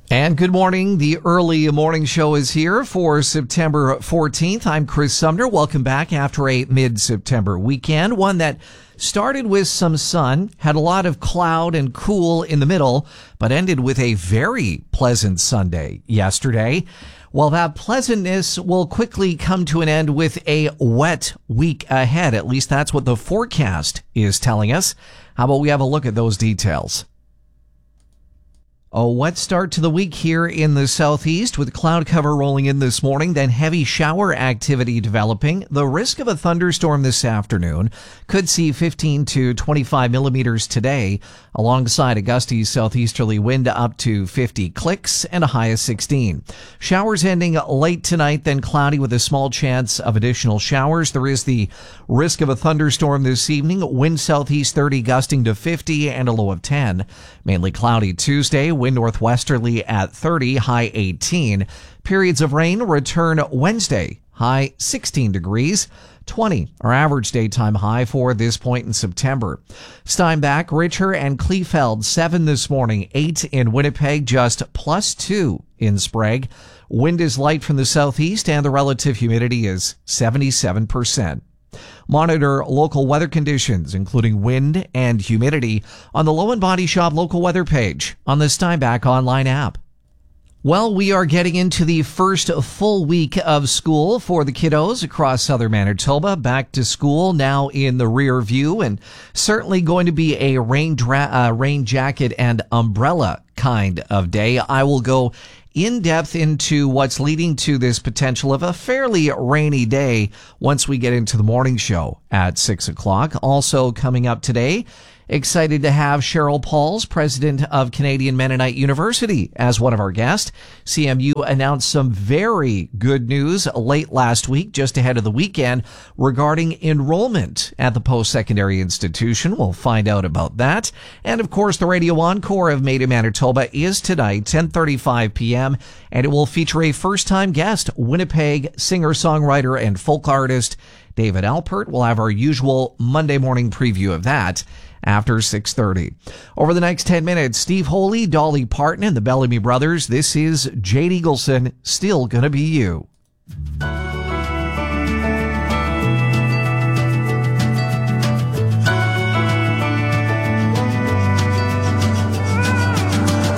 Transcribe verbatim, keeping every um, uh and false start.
And good morning. The early morning show is here for September fourteenth. I'm Chris Sumner. Welcome back after a mid-September weekend, one that started with some sun, had a lot of cloud and cool in the middle, but ended with a very pleasant Sunday yesterday. Well, that pleasantness will quickly come to an end with a wet week ahead. At least that's what the forecast is telling us. How about we have a look at those details? A wet start to the week here in the southeast with cloud cover rolling in this morning, then heavy shower activity developing. The risk of a thunderstorm this afternoon could see fifteen to twenty-five millimeters today, alongside a gusty southeasterly wind up to fifty clicks and a high of sixteen. Showers ending late tonight, then cloudy with a small chance of additional showers. There is the risk of a thunderstorm this evening. Wind southeast thirty gusting to fifty and a low of ten. Mainly cloudy Tuesday. Wind northwesterly at thirty, high eighteen. Periods of rain return Wednesday, high sixteen degrees. twenty, our average daytime high for this point in September. Steinbach, Richer, and Kleefeld, seven this morning, eight in Winnipeg, just plus two in Sprague. Wind is light from the southeast and the relative humidity is seventy-seven percent. Monitor local weather conditions, including wind and humidity, on the Low and Body Shop local weather page on the Steinbach online app. Well, we are getting into the first full week of school for the kiddos across southern Manitoba. Back to school now in the rear view, and certainly going to be a rain, dra- uh, rain jacket and umbrella kind of day. I will go in depth into what's leading to this potential of a fairly rainy day once we get into the morning show at six o'clock. Also coming up today, excited to have Cheryl Pauls, president of Canadian Mennonite University, as one of our guests. C M U announced some very good news late last week, just ahead of the weekend, regarding enrollment at the post-secondary institution. We'll find out about that. And of course, the radio encore of Made in Manitoba is tonight, ten thirty-five p.m., and it will feature a first-time guest, Winnipeg singer-songwriter and folk artist David Alpert. We'll have our usual Monday morning preview of that after six thirty. Over the next ten minutes, Steve Holy, Dolly Parton, and the Bellamy Brothers. This is Jade Eagleson, Still Gonna Be You.